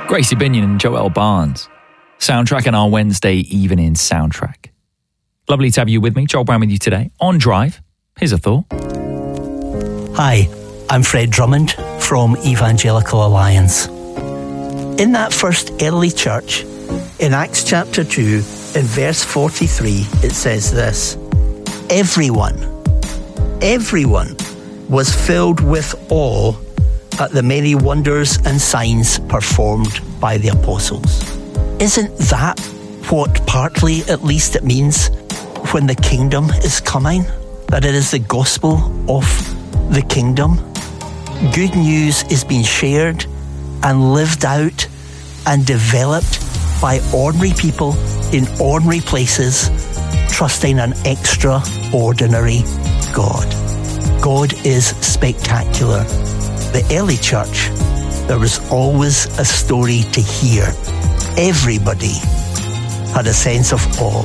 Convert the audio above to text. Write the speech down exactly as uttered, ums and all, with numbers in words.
Gracie Binion and Joel Barnes. Soundtrack in our Wednesday evening soundtrack. Lovely to have you with me. Joel Brown with you today on Drive. Here's a thought. Hi, I'm Fred Drummond from Evangelical Alliance. In that first early church, in Acts chapter two, in verse forty-three, it says this: Everyone, everyone was filled with awe at the many wonders and signs performed by the apostles. Isn't that what partly, at least, it means when the kingdom is coming? That it is the gospel of the kingdom? Good news is being shared and lived out and developed by ordinary people in ordinary places, trusting an extraordinary God. God is spectacular. The early church, there was always a story to hear. Everybody had a sense of awe